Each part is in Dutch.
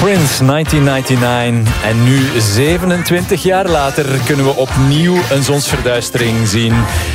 Prince, 1999. En nu, 27 jaar later, kunnen we opnieuw een zonsverduistering zien.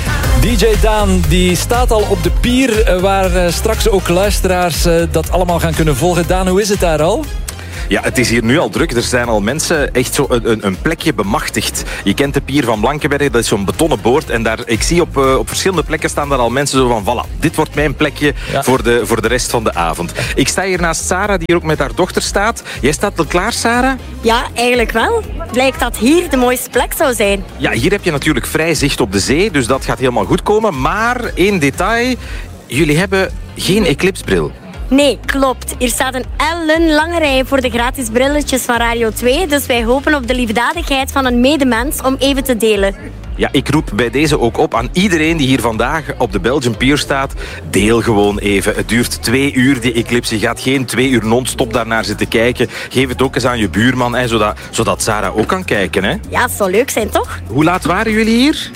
DJ Daan die staat al op de pier, waar straks ook luisteraars dat allemaal gaan kunnen volgen. Daan, hoe is het daar al? Ja, het is hier nu al druk. Er zijn al mensen echt zo een plekje bemachtigd. Je kent de pier van Blankenberg, dat is zo'n betonnen boord. En daar, ik zie op verschillende plekken staan daar al mensen zo van... Voilà, dit wordt mijn plekje voor de rest van de avond. Ik sta hier naast Sarah, die hier ook met haar dochter staat. Jij staat al klaar, Sarah? Ja, eigenlijk wel. Blijkt dat hier de mooiste plek zou zijn. Ja, hier heb je natuurlijk vrij zicht op de zee, dus dat gaat helemaal goed komen. Maar één detail, jullie hebben geen eclipsebril. Nee, klopt. Hier staat een ellenlange rij voor de gratis brilletjes van Radio 2. Dus wij hopen op de liefdadigheid van een medemens om even te delen. Ja, ik roep bij deze ook op aan iedereen die hier vandaag op de Belgian Pier staat. Deel gewoon even. Het duurt 2 uur, die eclipse. Je gaat geen 2 uur non-stop daarnaar zitten kijken. Geef het ook eens aan je buurman, hè, zodat Sarah ook kan kijken. Hè. Ja, het zou leuk zijn, toch? Hoe laat waren jullie hier?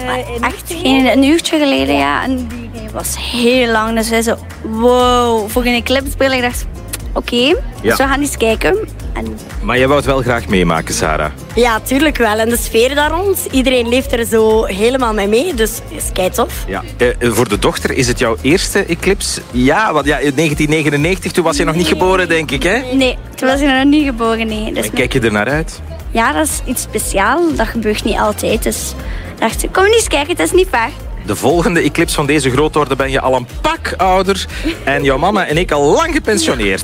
Echt een uurtje geleden, ja. En die rij was heel lang. Dus wij zo, wow, voor een eclipsebril. Ik dacht, oké, dus we gaan eens kijken. Maar jij wou het wel graag meemaken, Sarah. Ja, tuurlijk wel. En de sfeer daar rond, iedereen leeft er zo helemaal mee. Dus is kei tof. Ja. Voor de dochter, is het jouw eerste eclipse? Ja, want ja, in 1999, toen was je nog niet geboren, denk ik, hè? Nee, toen was ik nog niet geboren, nee. Dus en kijk je er naar uit? Ja, dat is iets speciaals. Dat gebeurt niet altijd, dus... dacht ik, kom eens kijken, het is niet ver. De volgende eclipse van deze grootorde ben je al een pak ouder. En jouw mama en ik al lang gepensioneerd.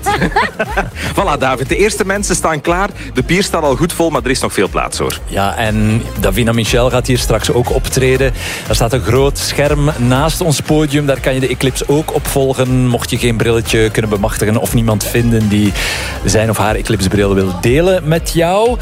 Voilà, David. De eerste mensen staan klaar. De pier staat al goed vol, maar er is nog veel plaats, hoor. Ja, en Davina Michel gaat hier straks ook optreden. Er staat een groot scherm naast ons podium. Daar kan je de eclipse ook op volgen. Mocht je geen brilletje kunnen bemachtigen of niemand vinden die zijn of haar eclipsebril wil delen met jou.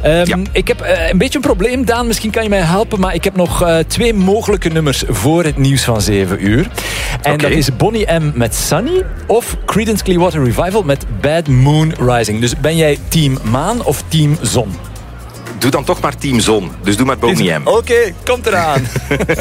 Ik heb een beetje een probleem, Daan. Misschien kan je mij helpen, maar ik heb nog 2 mogelijke nummers voor het nieuws van 7 uur. En dat is Bonnie M met Sunny of Creedence Clearwater Revival met Bad Moon Rising. Dus ben jij team maan of team zon? Doe dan toch maar team zon. Dus doe maar Bonnie M. Oké, komt eraan.